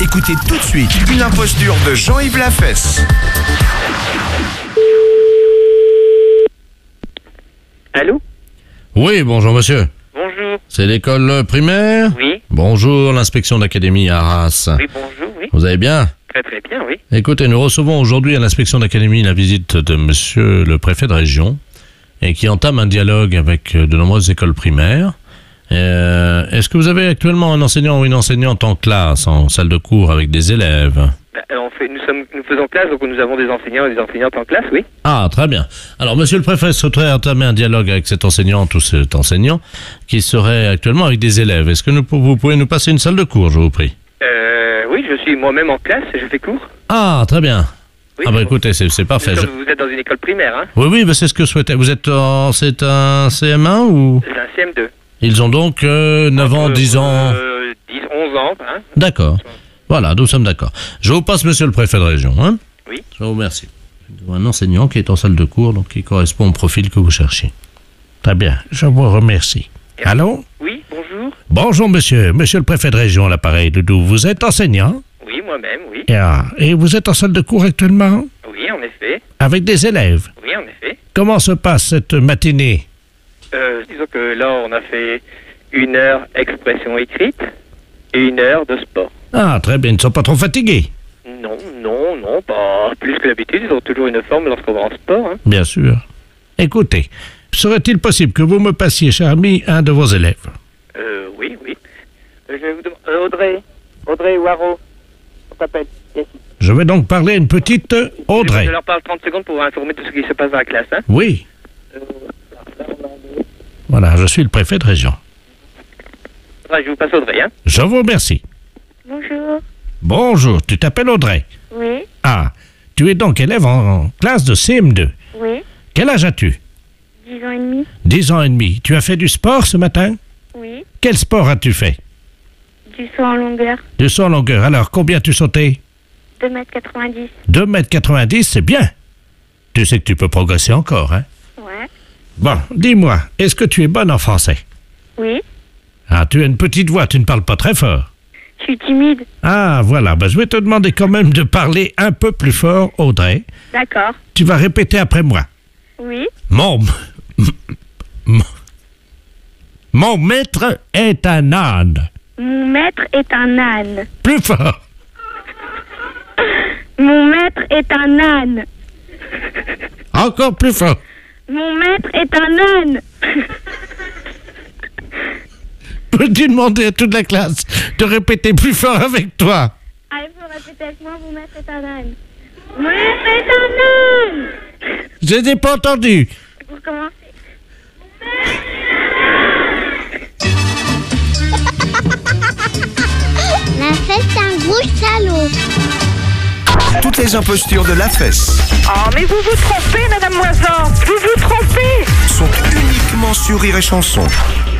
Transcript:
Écoutez tout de suite une imposture de Jean-Yves Lafesse. Allô? Oui, bonjour monsieur. Bonjour. C'est l'école primaire? Oui. Bonjour, l'inspection d'académie à Arras. Oui, bonjour, oui. Vous allez bien? Très très bien, oui. Écoutez, nous recevons aujourd'hui à l'inspection d'académie la visite de monsieur le préfet de région et qui entame un dialogue avec de nombreuses écoles primaires. Est-ce que vous avez actuellement un enseignant ou une enseignante en classe, en salle de cours avec des élèves? Nous faisons classe, donc nous avons des enseignants et des enseignantes en classe, oui. Ah, très bien. Alors, monsieur le préfet souhaiterait entamer un dialogue avec cette enseignante ou cet enseignant qui serait actuellement avec des élèves. Est-ce que vous pouvez nous passer une salle de cours, je vous prie? Oui, je suis moi-même en classe, je fais cours. Ah, très bien. Oui, ah bah écoutez, c'est parfait. Vous êtes dans une école primaire, hein? Oui, bah, c'est ce que je souhaitais. Vous êtes c'est un CM1 ou? C'est un CM2. Ils ont donc 9 ans, 10 ans. 10, 11 ans, hein? D'accord. Voilà, nous sommes d'accord. Je vous passe monsieur le préfet de région, hein? Oui. Je vous remercie. Un enseignant qui est en salle de cours, donc qui correspond au profil que vous cherchez. Très bien, je vous remercie. Allô? Oui, bonjour. Bonjour monsieur le préfet de région, l'appareil Doudou. Vous êtes enseignant? Oui, moi-même, oui. Et vous êtes en salle de cours actuellement? Oui, en effet. Avec des élèves? Oui, en effet. Comment se passe cette matinée? Disons que là, on a fait 1 heure expression écrite et 1 heure de sport. Ah, très bien, ils ne sont pas trop fatigués? Non, pas plus que d'habitude. Ils ont toujours une forme lorsqu'on va en sport, hein. Bien sûr. Écoutez, serait-il possible que vous me passiez, cher ami, un de vos élèves? Oui. Je vais vous demander... Audrey Waro, on t'appelle. Yes. Je vais donc parler à une petite Audrey. Je leur parle 30 secondes pour vous informer de ce qui se passe dans la classe, hein. Oui. Voilà, je suis le préfet de région. Je vous passe Audrey, hein. Je vous remercie. Bonjour. Bonjour, tu t'appelles Audrey? Oui. Ah, tu es donc élève en classe de CM2. Oui. Quel âge as-tu? 10 ans et demi. 10 ans et demi. Tu as fait du sport ce matin? Oui. Quel sport as-tu fait? Du saut en longueur. Du saut en longueur. Alors, combien as-tu sauté? 2,90 m. 2,90 m, c'est bien. Tu sais que tu peux progresser encore, hein? Ouais. Bon, dis-moi, est-ce que tu es bonne en français? Oui. Ah, tu as une petite voix, tu ne parles pas très fort. Je suis timide. Ah, voilà, je vais te demander quand même de parler un peu plus fort, Audrey. D'accord. Tu vas répéter après moi. Oui. Mon maître est un âne. Mon maître est un âne. Plus fort. Mon maître est un âne. Encore plus fort. Mon maître est un âne. Peux-tu demander à toute la classe de répéter plus fort avec toi? Ah, il faut répéter avec moi, mon maître est un âne. Mon maître est un âne. Je n'ai pas entendu. Pour commencer. Lafesse, c'est un gros salaud. Toutes les impostures de Lafesse Oh, mais vous vous trompez, Madame Moisan. Vous vous trompez. sont uniquement sur Rire et Chanson.